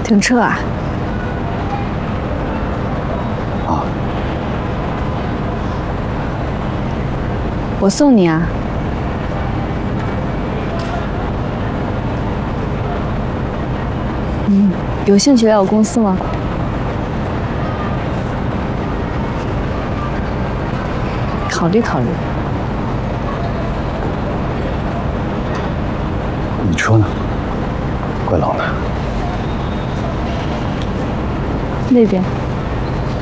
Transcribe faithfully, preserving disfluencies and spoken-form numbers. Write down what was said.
停车啊？ 啊， 我送你啊。嗯，有兴趣来我公司吗？考虑考虑。 你车呢？怪冷的。 那边。